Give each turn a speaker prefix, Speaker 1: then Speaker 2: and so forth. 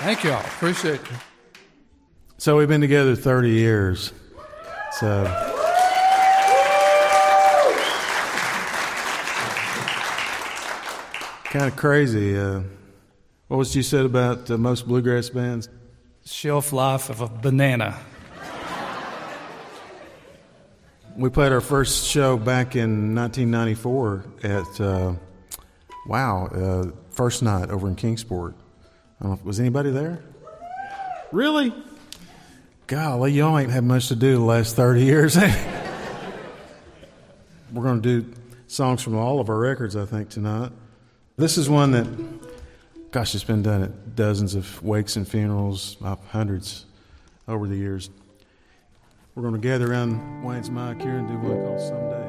Speaker 1: Thank y'all. Appreciate it.
Speaker 2: So we've been together 30 years. So kind of crazy. What was you said about most bluegrass bands?
Speaker 1: Shelf life of a banana.
Speaker 2: We played our first show back in 1994 at First Night over in Kingsport. I don't know, was anybody there? Really? Golly, y'all ain't had much to do the last 30 years. We're going to do songs from all of our records, I think, tonight. This is one that, gosh, it's been done at dozens of wakes and funerals, hundreds over the years. We're going to gather around Wayne's mic here and do one called Someday.